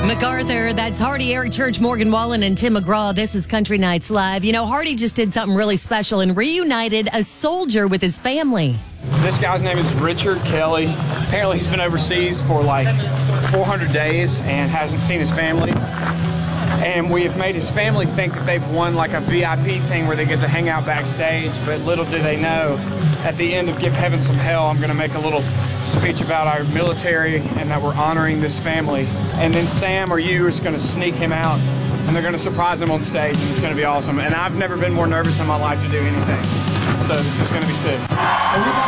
MacArthur, that's Hardy, Eric Church, Morgan Wallen, and Tim McGraw. This is Country Nights Live. You know, Hardy just did something really special and reunited a soldier with his family. This guy's name is Richard Kelly. Apparently he's been overseas for like 400 days and hasn't seen his family. And we have made his family think that they've won like a VIP thing where they get to hang out backstage, but little do they know, at the end of Give Heaven Some Hell, I'm gonna make a little speech about our military and that we're honoring this family. And then Sam or you is gonna sneak him out and they're gonna surprise him on stage and it's gonna be awesome. And I've never been more nervous in my life to do anything. So this is gonna be sick.